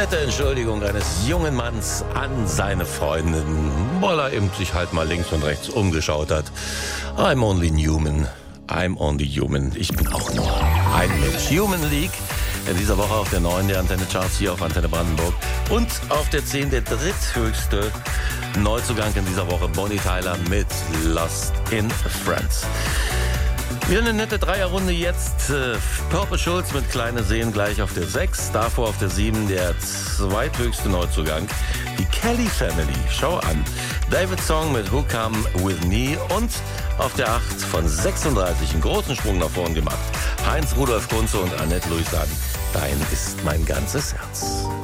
nette Entschuldigung eines jungen Manns an seine Freundin, weil er eben sich halt mal links und rechts umgeschaut hat. I'm only human. I'm only human. Ich bin auch nur ein Mensch. Human League. In dieser Woche auf der 9 der Antenne Charts hier auf Antenne Brandenburg. Und auf der 10 der dritthöchste Neuzugang in dieser Woche. Bonnie Tyler mit Lost in Friends. Wieder eine nette Dreierrunde jetzt. Purple Schulz mit Kleine Seen gleich auf der 6. Davor auf der 7 der zweithöchste Neuzugang. Die Kelly Family. Schau an. David Song mit Who Come With Me. Und auf der 8 von 36 einen großen Sprung nach vorn gemacht. Heinz Rudolf Kunze und Annette Louis sagen, dein ist mein ganzes Herz.